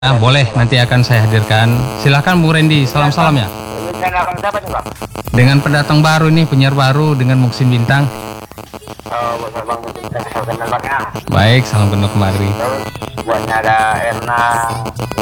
Boleh, nanti akan saya hadirkan. Silahkan Bung Randy, salam-salam ya. Ini channel Bang siapa nih Bang? Dengan pendatang baru nih, penyiar baru dengan Muksin Bintang. Oh, buat Bang mungkin kita kenal Bang ya. Baik, salam kenal kemari. Terus buatnya ada Erna,